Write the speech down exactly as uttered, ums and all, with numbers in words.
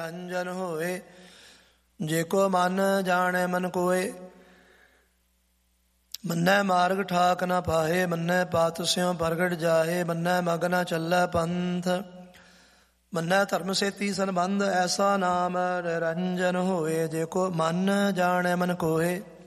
ਅੰਜਨ ਹੋਏ। ਜੇ ਕੋ ਮਨ ਜਾਣੈ ਮਨ ਕੋਏ, ਮੰਨੈ ਮਾਰਗ ਠਾਕ ਨ ਪਾਹੇ। ਮੰਨੈ ਪਾਤ ਸਿਉ ਪ੍ਰਗਟ ਜਾਹੇ। ਮੰਨੈ ਮਗ ਨ ਚੱਲੈ ਪੰਥ, ਮੰਨੈ ਧਰਮ ਸੇਤੀ ਸੰਬੰਧ। ਐਸਾ ਨਾਮ ਨਿਰੰਜਨ ਹੋਏ। ਜੇ ਕੋ ਮਨ ਜਾਣੈ ਮਨ ਕੋਏ,